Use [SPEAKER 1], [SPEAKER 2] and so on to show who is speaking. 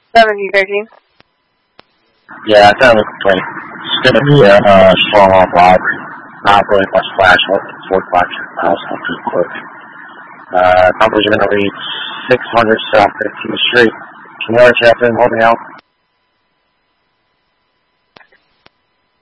[SPEAKER 1] 1713.
[SPEAKER 2] Yeah, it's on the plate. It's going to be a strong arm robbery. Not really much flash. 4 o'clock miles, not too quick. Numbers are going to read 600 South 15th Street. Can you already have them holding out?